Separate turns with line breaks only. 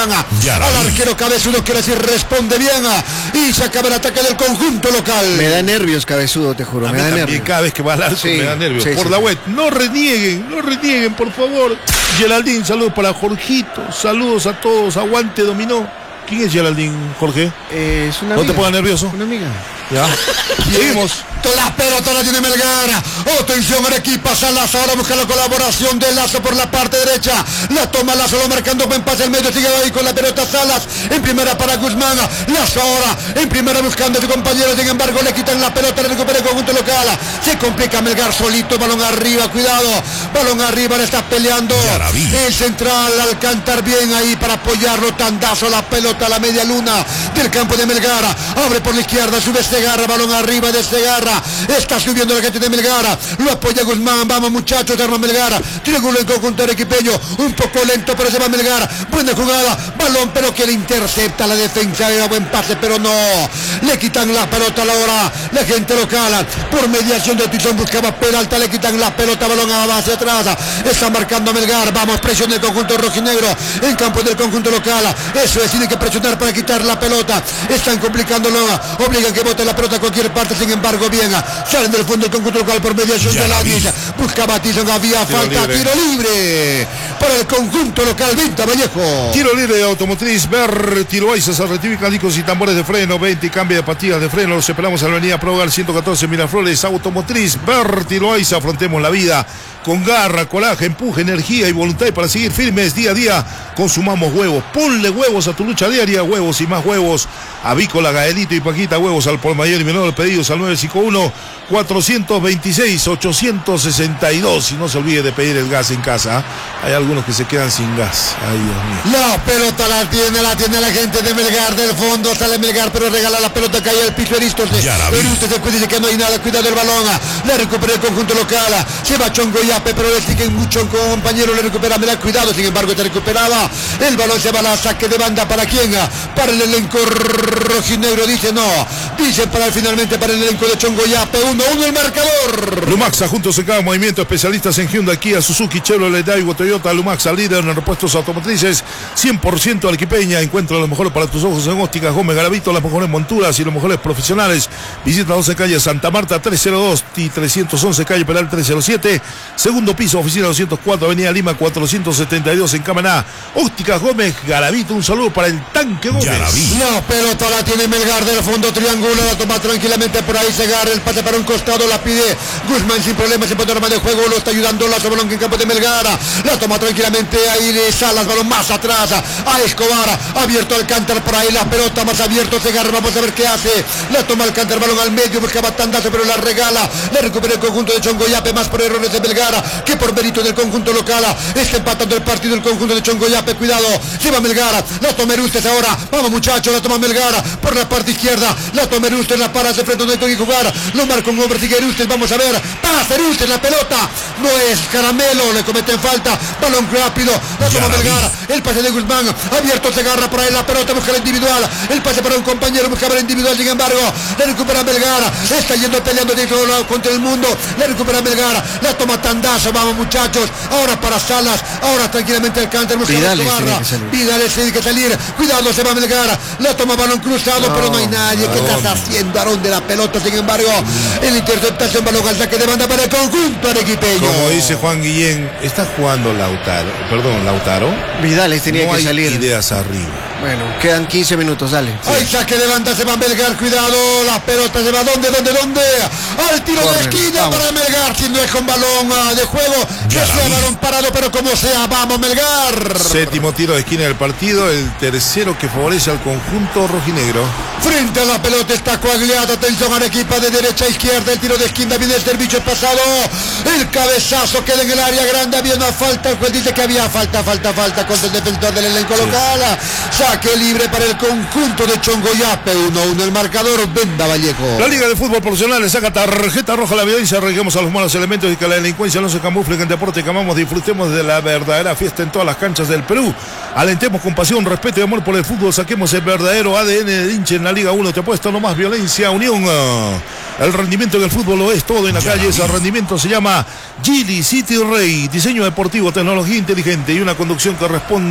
Al arquero Cabezudo que así responde bien y se acaba el ataque del conjunto local.
Me da nervios Cabezudo, te juro, me da nervios.
Cada vez que va al arco me da nervios. Por la web, no renieguen, por favor. Geraldine, saludos para Jorgito, saludos a todos, aguante dominó. ¿Quién es Geraldine, Jorge?
Es una amiga.
¿No te pongas nervioso?
Una amiga.
Ya. Seguimos.
La pelota la tiene Melgar. Atención Arequipa, Salas ahora busca la colaboración de Lazo por la parte derecha. La toma Lazo, lo marcando buen pase al medio. Sigue ahí con la pelota Salas. En primera para Guzmán. Lazo ahora en primera buscando a su compañero. Sin embargo le quitan la pelota, le recupera el conjunto local. Se complica Melgar solito. Balón arriba, cuidado. Balón arriba, le está peleando. El central al cantar bien ahí para apoyarlo. Tandazo la pelota a la media luna del campo de Melgar. Abre por la izquierda, sube Segarra. Balón arriba de Segarra. Está subiendo la gente de Melgar. Lo apoya Guzmán. Vamos muchachos, arma Melgar. Tiene gol en conjunto arequipeño. Un poco lento, pero se va Melgar. Buena jugada. Balón, pero que le intercepta la defensa. Era buen pase, pero no. Le quitan la pelota a la hora. La gente local. Por mediación de Tizón buscaba Peralta. Le quitan la pelota. Balón hacia atrás. Está marcando Melgar. Vamos, presión del conjunto rojinegro. En campo del conjunto local. Eso es, tiene que presionar para quitar la pelota. Están complicándolo. Obligan que bote la pelota a cualquier parte. Sin embargo, bien. Salen del fondo del conjunto local por mediación de la villa. Buscaba Tizón, había falta. Tiro libre para el conjunto local. Venta Vallejo.
Tiro libre de Automotriz Ver. Tiro Aiza, se rectifican discos y tambores de freno. 20 y cambia de pastillas de freno. Los esperamos a la avenida Progal 114 Miraflores. Automotriz Ver. Tiro Aiza. Afrontemos la vida con garra, coraje, empuje, energía y voluntad para seguir firmes día a día. Consumamos huevos. Ponle huevos a tu lucha diaria. Huevos y más huevos. Avícola, Gaelito y Paquita. Huevos al por mayor y menor. Pedidos al 951-426-862. Y no se olvide de pedir el gas en casa. Hay algunos que se quedan sin gas. Ay, Dios mío.
La pelota la tiene la gente de Melgar. Del fondo sale Melgar, pero regala la pelota, cae al piso Eristos. Eristos se dice que no hay nada. Cuidado el balón. Le recupera el conjunto local. Se va Chongo Yape, pero le siguen mucho compañero. Le recupera Melgar. Cuidado, sin embargo, te recuperaba. El balón se va a la saque de banda. ¿Para quién? Para el elenco rojinegro. Dice no. Dice finalmente para el elenco de Chongo Yape. 1-1 el marcador.
Lumaxa, juntos en cada movimiento. Especialistas en Hyundai, Kia, Suzuki, Chevrolet, Daigo, Toyota. Lumaxa, líder en repuestos automotrices 100% arequipeña. Encuentra lo mejor para tus ojos en Ópticas Gómez Garavito. Las mejores monturas y los mejores profesionales. Visita 12 calle Santa Marta 302 y 311 calle Peral 307. Segundo piso, oficina 204, avenida Lima 472 en Camaná. Ópticas Gómez Garavito. Un saludo para el Tanque Gómez.
La pelota la tiene Melgar del fondo, triángulo, la toma tranquilamente por ahí Segarra, el pase para un costado, la pide Guzmán sin problemas, sin panorama de juego, lo está ayudando Lazo, balón en campo de Melgar, la toma tranquilamente ahí de Salas, balón más atrás, a Escobar, abierto Alcántara por ahí, la pelota más abierto Segarra, vamos a ver qué hace, la toma Alcántara, balón al medio, buscaba tandazo, pero la regala, le recupera el conjunto de Chongo Yape, más por errores de Melgar, que por mérito del conjunto local, está empatando el partido el conjunto de Chongo Yape, cuidado, se va Melgar, la toma Erustes ahora, vamos muchachos, la toma Melgar, por la parte izquierda, la toma Erustes, la para, se frente donde tengo que jugar, lo marca un hombre, sigue Erustes, vamos a ver, pasa Erustes, la pelota, no es Caramelo, le cometen falta, balón rápido, la toma Melgar, el pase de Guzmán, abierto Segarra por ahí, la pelota busca la individual, el pase para un compañero, buscaba la individual, sin embargo, le recupera Melgar, está yendo peleando contra el mundo, le recupera Melgar, la toma Tandazo, vamos muchachos, ahora para Salas, ahora tranquilamente Alcántara, busca Vidales tiene que salir, cuidado, se va Melgar, la toma balón cruzado, pero no hay nadie, ¿qué estás haciendo, Aarón de la pelota? Sin embargo, en interceptación, balón al saque de banda para el conjunto arequipeño.
Como dice Juan Guillén, está jugando Lautaro.
Vidales tenía que salir.
No hay ideas arriba.
Bueno, quedan 15 minutos, dale.
Hay saque de banda, se va Melgar, cuidado, la pelota se va, ¿dónde? Al tiro de esquina para Melgar, si no es con balón de juego, que sea balón parado, pero como sea, vamos Melgar.
Séptimo tiro de esquina del partido, el tercero que favorece al conjunto rojinegro.
Frente a la pelota está coaguleada, atención Arequipa de derecha a izquierda, el tiro de esquina viene el servicio pasado, el cabezazo queda en el área grande, había una falta, el juez dice que había falta contra el defensor del elenco local, saque libre para el conjunto de Chongo Yape, 1-1 el marcador, Venda Vallejo.
La Liga de Fútbol Profesional le saca tarjeta roja a la violencia, arreglemos a los malos elementos y que la delincuencia no se camufle en el deporte que amamos, disfrutemos de la verdadera fiesta en todas las canchas del Perú, alentemos con pasión, respeto y amor por el fútbol, saquemos el verdadero ADN de hincha en la Liga 1, te apuesto no más violencia, unión. El rendimiento en el fútbol lo es todo en la calle, ese rendimiento se llama Geely City Ray, diseño deportivo, tecnología inteligente y una conducción que responde